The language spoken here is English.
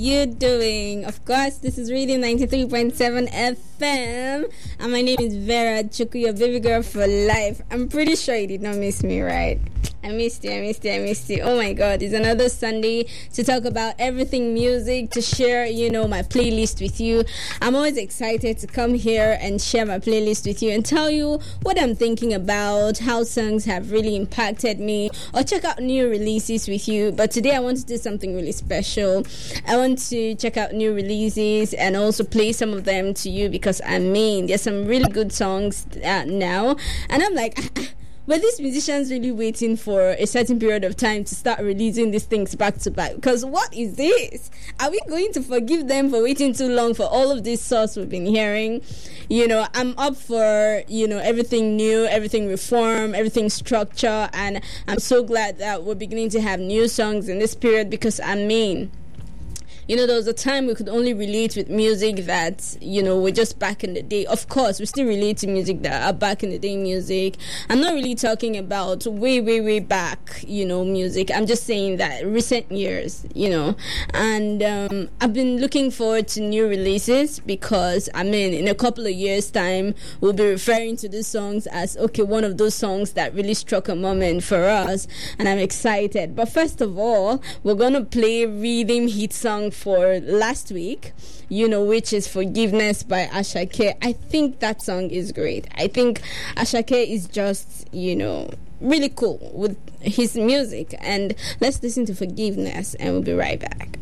you doing? Of course, this is really 93.7 FM, and my name is Vera Chuku, your baby girl for life. I'm pretty sure you did not miss me, right? I missed you. Oh my God, it's another Sunday to talk about everything music, to share, my playlist with you. I'm always excited to come here and share my playlist with you and tell you what I'm thinking about, how songs have really impacted me, or check out new releases with you. But today I want to do something really special. I want to check out new releases and also play some of them to you because there's some really good songs now. And I'm like, but these musicians really waiting for a certain period of time to start releasing these things back to back. Because what is this? Are we going to forgive them for waiting too long for all of this sauce we've been hearing? I'm up for, everything new, everything reform, everything structure. And I'm so glad that we're beginning to have new songs in this period because there was a time we could only relate with music that, we're just back in the day. Of course, we still relate to music that are back in the day music. I'm not really talking about way, way, way back, music. I'm just saying that recent years, And I've been looking forward to new releases because, in a couple of years' time, we'll be referring to these songs as, one of those songs that really struck a moment for us. And I'm excited. But first of all, we're going to play Rhythm Hit Song for last week, which is Forgiveness by Asake. I think that song is great. I think Asake is just, really cool with his music. And let's listen to Forgiveness and we'll be right back.